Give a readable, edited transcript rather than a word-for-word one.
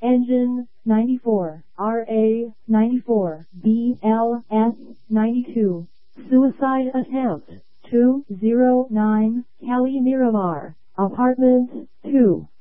Engine 94, RA 94, BLS 92. Suicide attempt 209, Cali Miramar, Apartment 2.